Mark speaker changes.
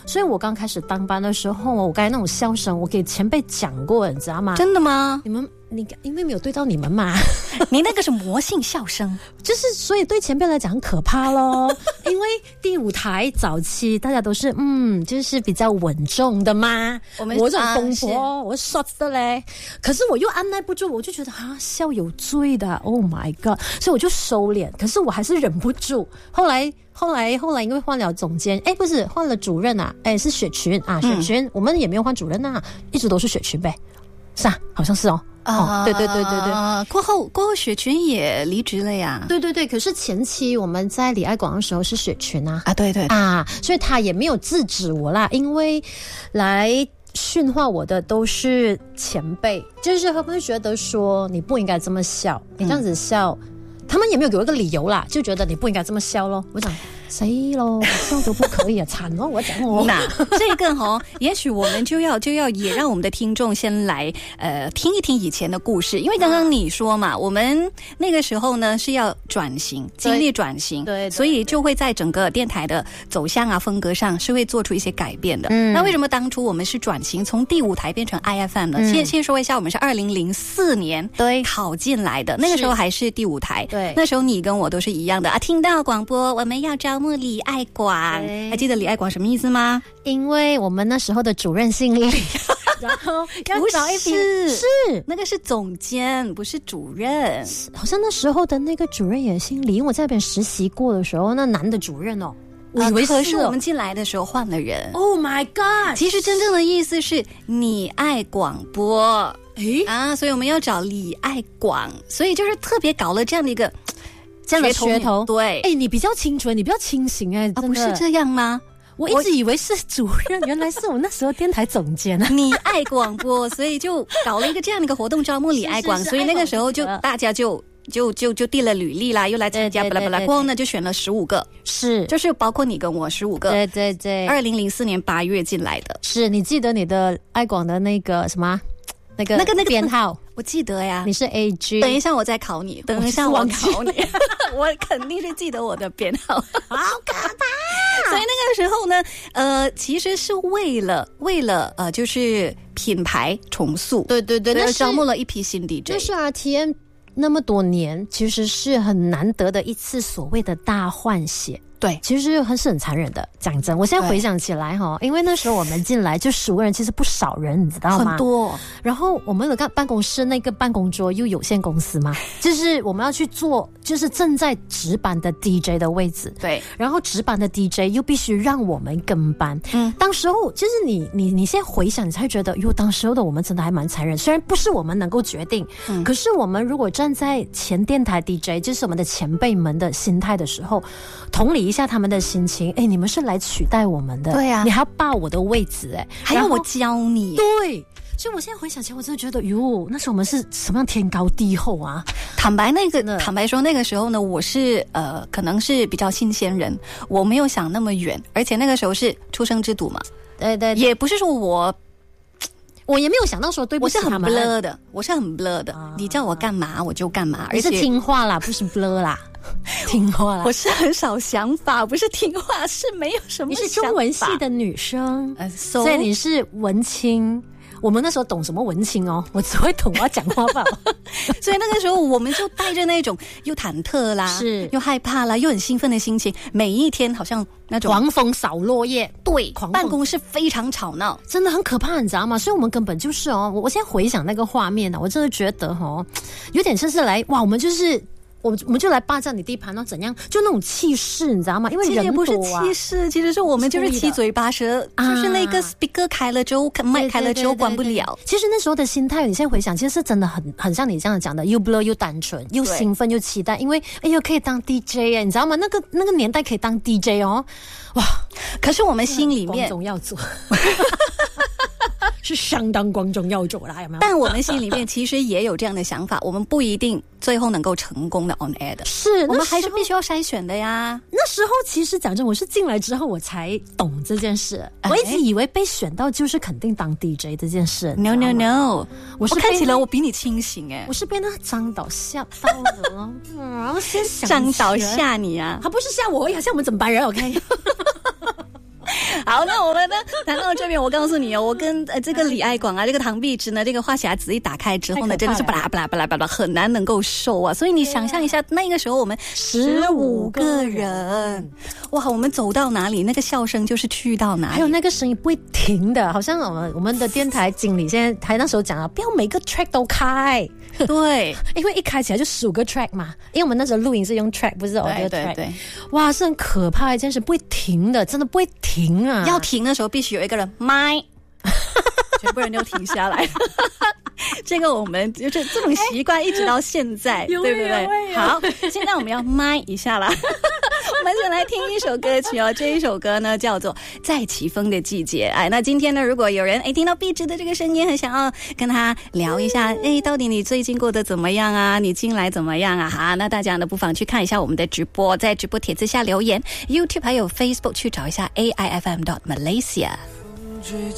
Speaker 1: 所以我刚开始当班的时候，我刚才那种笑声，我给前辈讲过，你知道吗？
Speaker 2: 真的吗？
Speaker 1: 你因为没有对到你们嘛，
Speaker 2: 你那个是魔性笑声，
Speaker 1: 就是所以对前辈来讲很可怕咯。因为第五台早期大家都是就是比较稳重的嘛，我这种风波，我 short 的嘞，可是我又按耐不住，我就觉得笑有罪的 ，Oh my god， 所以我就收敛，可是我还是忍不住。后来因为换了总监，不是换了主任啊，是雪群啊，雪群，我们也没有换主任啊，一直都是雪群呗，是啊，好像是哦。对，
Speaker 2: 过后雪群也离职了呀。
Speaker 1: 对，可是前期我们在李爱广的时候是雪群啊，
Speaker 2: 对
Speaker 1: 啊，所以他也没有制止我啦，因为来训话我的都是前辈，就是他们会觉得说你不应该这么笑，你这样子笑，他们也没有给我一个理由啦，就觉得你不应该这么笑咯。我讲谁咯，笑都不可以啊，惨咯！我讲
Speaker 2: 那这个也许我们就要也让我们的听众先来听一听以前的故事，因为刚刚你说嘛，我们那个时候呢是要转型，经历转型，对，所以就会在整个电台的走向啊风格上是会做出一些改变的。那为什么当初我们是转型从第五台变成 IFM 呢？先说一下，我们是2004年考进来的，那个时候还是第五台，对，那时候你跟我都是一样的啊，听到广播我们要招募李爱广，还记得李爱广什么意思吗？
Speaker 1: 因为我们那时候的主任姓李然后要找一批
Speaker 2: 是那个是总监，不是主任，
Speaker 1: 好像那时候的那个主任也姓李，因为我在那边实习过的时候，那男的主任我以为
Speaker 2: 是我们进来的时候换了人。
Speaker 1: Oh my god！
Speaker 2: 其实真正的意思是你爱广播，所以我们要找李爱广，所以就是特别搞了这样的一个
Speaker 1: 这样的噱头。
Speaker 2: 对，
Speaker 1: 你比较清纯，你比较清醒
Speaker 2: 不是这样吗？
Speaker 1: 我一直以为是主任，原来是我那时候电台总监啊。
Speaker 2: 你爱广播，所以就搞了一个这样的一个活动，招募李爱广，所以那个时候就大家就递了履历啦，又来参加，巴拉巴拉，过后呢就选了15个，是，就是包括你跟我15个，
Speaker 1: 对
Speaker 2: ，2004年8月进来的，
Speaker 1: 是你记得你的爱广的那个什么？那个编号
Speaker 2: 我记得呀，
Speaker 1: 你是 AG。
Speaker 2: 等一下我再考你，等一下我考你，我肯定是记得我的编号，
Speaker 1: 好可怕。
Speaker 2: 所以那个时候呢，其实是为了就是品牌重塑，
Speaker 1: 对，那
Speaker 2: 招募了一批新 DJ。
Speaker 1: 就是 RTM 那么多年，其实是很难得的一次所谓的大换血。对，其实是很残忍的。讲真，我现在回想起来因为那时候我们进来就15个人，其实不少人，你知道吗？
Speaker 2: 很多。
Speaker 1: 然后我们的办公室那个办公桌又有限公司嘛，就是我们要去做，就是正在值班的 DJ 的位置。对。然后值班的 DJ 又必须让我们跟班。当时候就是你现在回想，你才会觉得，当时候的我们真的还蛮残忍。虽然不是我们能够决定，可是我们如果站在前电台 DJ， 就是我们的前辈们的心态的时候，同理一下他们的心情，你们是来取代我们的，对啊，你还要霸我的位置，
Speaker 2: 还要我教你，
Speaker 1: 对，所以我现在回想起来，我真的觉得，那时候我们是什么样天高地厚啊！
Speaker 2: 坦白说，那个时候呢，我是可能是比较新鲜人，我没有想那么远，而且那个时候是出生之犊嘛，对，也不是说我
Speaker 1: 也没有想到说对不起他们，
Speaker 2: 我是很 blur 的，你叫我干嘛我就干嘛，
Speaker 1: 而且听话啦，不是 blur 啦。听话啦，
Speaker 2: 我是很少想法，不是听话，是没有什么想法。
Speaker 1: 你是中文系的女生，所以你是文青。我们那时候懂什么文青我只会懂我要讲话吧。
Speaker 2: 所以那个时候我们就带着那种又忐忑啦，是又害怕啦，又很兴奋的心情，每一天好像那种
Speaker 1: 狂风扫落叶，
Speaker 2: 对，办公室非常吵闹，
Speaker 1: 真的很可怕，你知道吗？所以我们根本就是我现在回想那个画面我真的觉得有点像是来我们就是我们就来霸占你地盘，然后怎样？就那种气势，你知道吗？因为人多啊。其实也不是
Speaker 2: 气势，其实是我们就是七嘴八舌，就是那个 speaker 开了之后，麦开了之后关不了。
Speaker 1: 其实那时候的心态，你现在回想，其实是真的很像你这样讲的，又 blur 又单纯，又兴奋又期待，因为可以当 DJ 你知道吗？那个年代可以当 DJ 哇！
Speaker 2: 可是我们心里面
Speaker 1: 光宗耀祖。是相当光宗耀祖啦，有没有？
Speaker 2: 但我们心里面其实也有这样的想法，我们不一定最后能够成功的 on air 的，
Speaker 1: 是
Speaker 2: 我们还是必须要筛选的呀。
Speaker 1: 那时候其实讲真，我是进来之后我才懂这件事，我一直以为被选到就是肯定当 DJ 这件事。
Speaker 2: No， 我看起来我比你清醒
Speaker 1: 我是被那个张导吓到了。先想
Speaker 2: 张导吓你啊？
Speaker 1: 他不是吓我，也吓我们整班人。OK。
Speaker 2: 好，那我们呢谈到这边，我告诉你哦，我跟这个李爱广啊，这个唐碧芝呢，这个话匣子一打开之后呢，真的是巴拉巴拉巴拉巴拉，很难能够收啊。所以你想象一下，那个时候我们15个人，哇，我们走到哪里，那个笑声就是去到哪里，
Speaker 1: 还有那个声音不会停的，好像我们的电台经理现在还那时候讲啊，不要每个 track 都开。
Speaker 2: 对，
Speaker 1: 因为一开起来就15个 track 嘛，因为我们那时候录影是用 track 不是 audio track，
Speaker 2: 对，
Speaker 1: 哇，是很可怕一件事，不会停的，真的不会停啊！
Speaker 2: 要停的时候必须有一个人麦，全部人都停下来。这个我们就是这种习惯一直到现在，对不对？好，现在我们要麦一下啦。我们先来听一首歌曲哦，这一首歌呢叫做《在起风的季节》。哎，那今天呢，如果有人听到碧芝的这个声音，很想要跟他聊一下，到底你最近过得怎么样啊？你近来怎么样啊？哈，那大家呢不妨去看一下我们的直播，在直播帖子下留言 ，YouTube 还有 Facebook 去找一下 AIFM.Malaysia。